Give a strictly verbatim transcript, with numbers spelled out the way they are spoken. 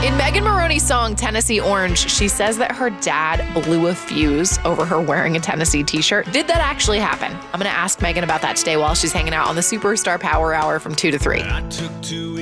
In Megan Moroney's song Tennessee Orange, she says that her dad blew a fuse over her wearing a Tennessee t-shirt. Did that actually happen? I'm going to ask Megan about that today while she's hanging out on the Superstar Power Hour from two to three.